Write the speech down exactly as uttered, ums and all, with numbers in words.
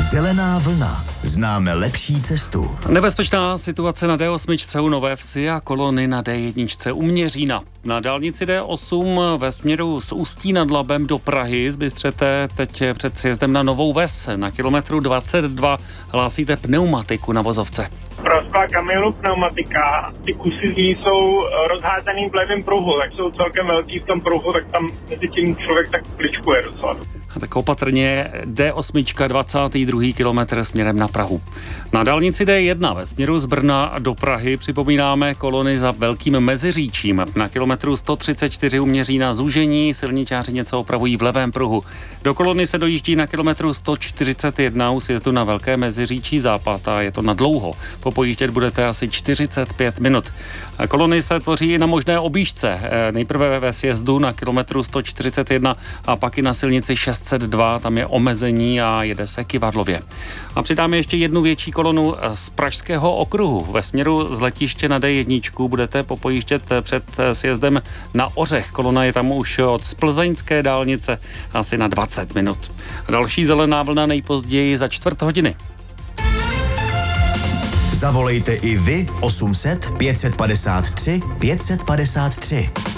Zelená vlna. Známe lepší cestu. Nebezpečná situace na D osm u Nové Vsi a kolony na D jedna u Měřína. Na dálnici D osm ve směru z Ústí nad Labem do Prahy zbystřete teď před sjezdem na Novou Ves. Na kilometru dvacet dva hlásíte pneumatiku na vozovce. Prospa kamionu pneumatika, ty kusy z ní jsou rozházený v levém pruhu, tak jsou celkem velký v tom pruhu, tak tam mezi tím člověk tak kličkuje docela. A tak opatrně D osm dvacátý druhý kilometr směrem na Prahu. Na dálnici D jedna ve směru z Brna do Prahy připomínáme kolony za Velkým Meziříčím. Na kilometru sto třicet čtyři u Měřína zúžení, silničáři něco opravují v levém pruhu. Do kolony se dojíždí na kilometru sto čtyřicet jedna u sjezdu na Velké Meziříčí západ a je to na dlouho. Popojíždět budete asi čtyřicet pět minut. A kolony se tvoří i na možné objížďce. Nejprve ve sjezdu na kilometru sto čtyřicet jedna a pak i na silnici šest set dva, tam je omezení a jede se kyvadlově. A přidáme ještě jednu větší kolonu z Pražského okruhu. Ve směru z letiště na D jedna budete popojíždět před sjezdem na Ořech. Kolona je tam už od Plzeňské dálnice asi na dvacet minut. Další zelená vlna nejpozději za čtvrt hodiny. Zavolejte i vy osm set pět set padesát tři pět set padesát tři.